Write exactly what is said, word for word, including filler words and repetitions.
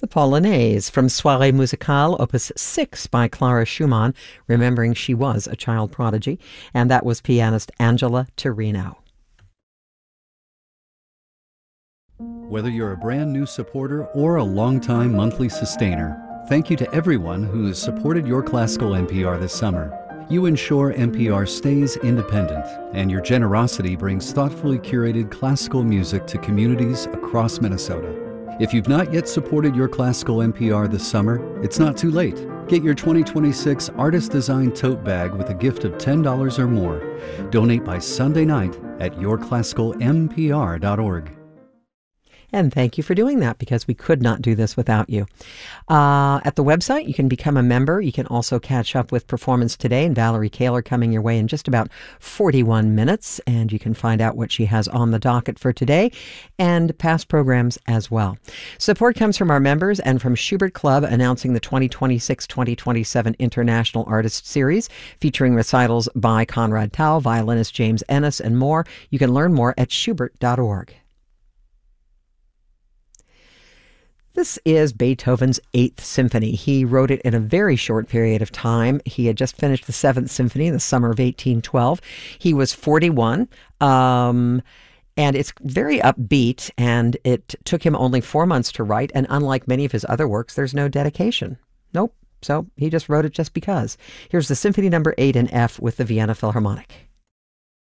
The Polonaise from Soirée Musicale, Opus six by Clara Schumann, remembering she was a child prodigy, and that was pianist Angela Torino. Whether you're a brand new supporter or a longtime monthly sustainer, thank you to everyone who has supported Your Classical N P R this summer. You ensure N P R stays independent, and your generosity brings thoughtfully curated classical music to communities across Minnesota. If you've not yet supported Your Classical N P R this summer, it's not too late. Get your twenty twenty-six Artist Design Tote Bag with a gift of ten dollars or more. Donate by Sunday night at your classical m p r dot org. And thank you for doing that, because we could not do this without you. Uh, at the website, you can become a member. You can also catch up with Performance Today and Valerie Kaler coming your way in just about forty-one minutes. And you can find out what she has on the docket for today and past programs as well. Support comes from our members and from Schubert Club, announcing the twenty twenty-six twenty twenty-seven International Artist Series, featuring recitals by Conrad Tao, violinist James Ennis, and more. You can learn more at schubert dot org. This is Beethoven's Eighth Symphony. He wrote it in a very short period of time. He had just finished the Seventh Symphony in the summer of eighteen twelve. He was forty-one, um, and it's very upbeat, and it took him only four months to write, and unlike many of his other works, there's no dedication. Nope. So he just wrote it just because. Here's the Symphony Number eight in F with the Vienna Philharmonic.